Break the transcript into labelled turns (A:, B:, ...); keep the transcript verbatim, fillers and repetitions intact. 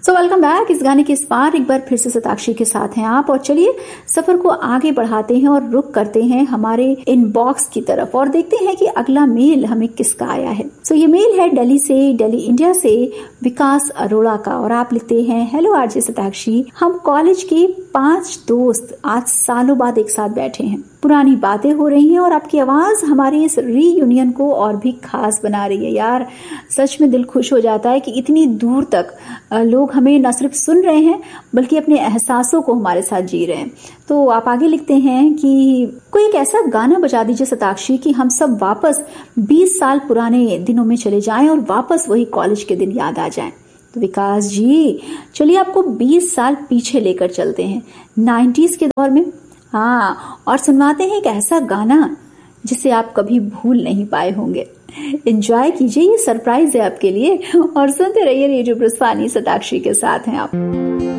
A: So welcome back. इस गाने के इस बार एक बार फिर से सताक्षी के साथ हैं आप, और चलिए सफर को आगे बढ़ाते हैं और रुक करते हैं हमारे इनबॉक्स की तरफ और देखते हैं कि अगला मेल हमें किसका आया है। सो so, ये मेल है दिल्ली से, दिल्ली इंडिया से विकास अरोड़ा का, और आप लिखते हैं, हेलो आरजे सताक्षी, हम कॉलेज के पांच दोस्त आज सालों बाद एक साथ बैठे हैं। पुरानी बातें हो रही हैं और आपकी आवाज हमारे इस रीयूनियन को और भी खास बना रही है। यार सच में दिल खुश हो जाता है कि इतनी दूर तक लोग हमें न सिर्फ सुन रहे हैं बल्कि अपने एहसासों को हमारे साथ जी रहे हैं। तो आप आगे लिखते हैं कि कोई एक ऐसा गाना बजा दीजिए सताक्षी कि हम सब वापस बीस साल पुराने दिनों में चले जाएं और वापस वही कॉलेज के दिन याद आ जाएं। तो विकास जी चलिए आपको बीस साल पीछे लेकर चलते हैं, नाइन्टीज के दौर में। हाँ, और सुनवाते हैं एक ऐसा गाना जिसे आप कभी भूल नहीं पाए होंगे। एंजॉय कीजिए, ये सरप्राइज है आपके लिए, और सुनते रहिए रेडियो ब्रजवानी, सताक्षी के साथ हैं आप।